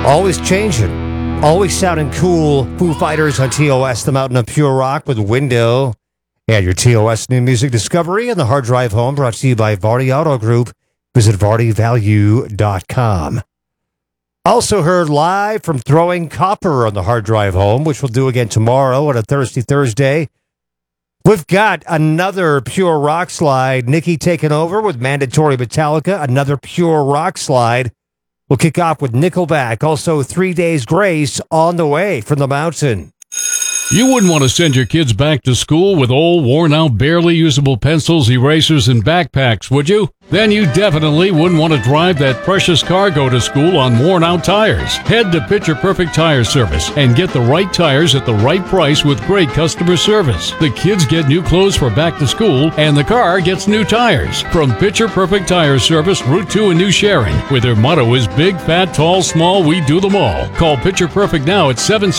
Always changing. Always sounding cool. Foo Fighters on TOS, the Mountain of Pure Rock with Window. And your TOS new music discovery and the hard drive home brought to you by Vardy Auto Group. Visit VardyValue.com. Also heard live from Throwing Copper on the hard drive home, which we'll do again tomorrow on a Thirsty Thursday. We've got another Pure Rock slide. Nikki taking over with Mandatory Metallica, another Pure Rock slide. We'll kick off with Nickelback. Also, 3 Days Grace on the way from the mountain. You wouldn't want to send your kids back to school with old, worn-out, barely usable pencils, erasers, and backpacks, would you? Then you definitely wouldn't want to drive that precious cargo to school on worn-out tires. Head to Picture Perfect Tire Service and get the right tires at the right price with great customer service. The kids get new clothes for back to school, and the car gets new tires. From Picture Perfect Tire Service, Route 2 in New Sharon, where their motto is big, fat, tall, small, we do them all. Call Picture Perfect now at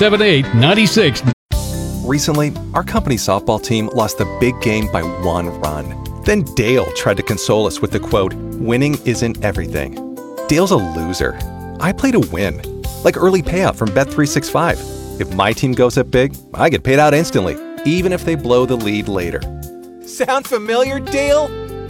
778-96. Recently, our company softball team lost the big game by 1 run. Then Dale tried to console us with the quote, "Winning isn't everything." Dale's a loser. I play to win, like early payout from Bet365. If my team goes up big, I get paid out instantly, even if they blow the lead later. Sound familiar, Dale?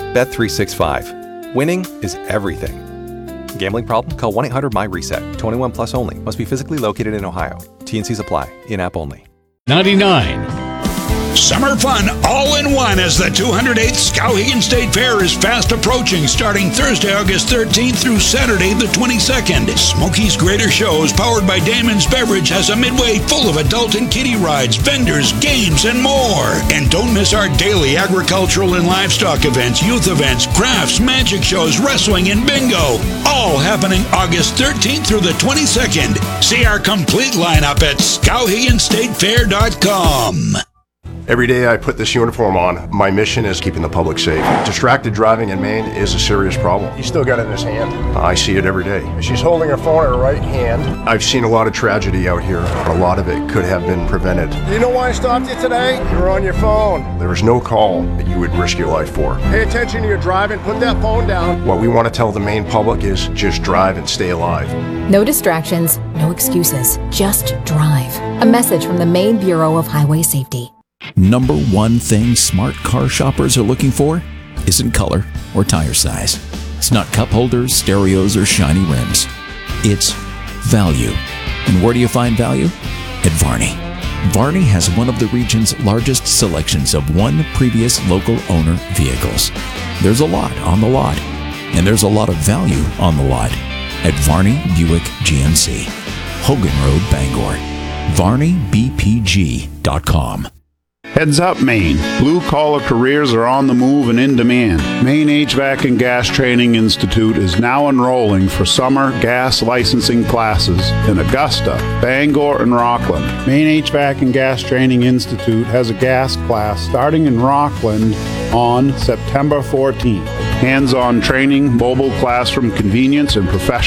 Bet365. Winning is everything. Gambling problem? Call 1-800-MY-RESET. 21 plus only. Must be physically located in Ohio. T&Cs apply. In-app only. 99. Summer fun all in one as the 208th Skowhegan State Fair is fast approaching, starting Thursday, August 13th through Saturday, the 22nd. Smokey's Greater Shows, powered by Damon's Beverage, has a midway full of adult and kiddie rides, vendors, games, and more. And don't miss our daily agricultural and livestock events, youth events, crafts, magic shows, wrestling, and bingo. All happening August 13th through the 22nd. See our complete lineup at SkowheganStateFair.com. Every day I put this uniform on, my mission is keeping the public safe. Distracted driving in Maine is a serious problem. He's still got it in his hand. I see it every day. She's holding her phone in her right hand. I've seen a lot of tragedy out here. A lot of it could have been prevented. Do you know why I stopped you today? You were on your phone. There was no call that you would risk your life for. Pay attention to your driving. Put that phone down. What we want to tell the Maine public is just drive and stay alive. No distractions, no excuses. Just drive. A message from the Maine Bureau of Highway Safety. Number one thing smart car shoppers are looking for isn't color or tire size. It's not cup holders, stereos, or shiny rims. It's value. And where do you find value? At Varney. Varney has one of the region's largest selections of one previous local owner vehicles. There's a lot on the lot, and there's a lot of value on the lot at Varney Buick GMC. Hogan Road, Bangor. VarneyBPG.com. Heads up, Maine. Blue-collar careers are on the move and in demand. Maine HVAC and Gas Training Institute is now enrolling for summer gas licensing classes in Augusta, Bangor, and Rockland. Maine HVAC and Gas Training Institute has a gas class starting in Rockland on September 14th. Hands-on training, mobile classroom convenience, and professional